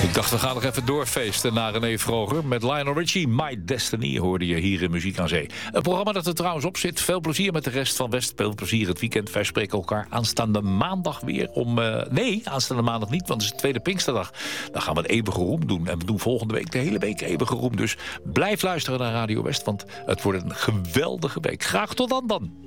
Ik dacht, we gaan nog even doorfeesten naar René Vroger. Met Lionel Richie, My Destiny, hoorde je hier in Muziek aan Zee. Een programma dat er trouwens op zit. Veel plezier met de rest van West. Veel plezier het weekend. Wij spreken elkaar aanstaande maandag weer om... Nee, aanstaande maandag niet, want het is de tweede Pinksterdag. Dan gaan we het eeuwige roem doen. En we doen volgende week de hele week eeuwige roem. Dus blijf luisteren naar Radio West, want het wordt een geweldige week. Graag tot dan.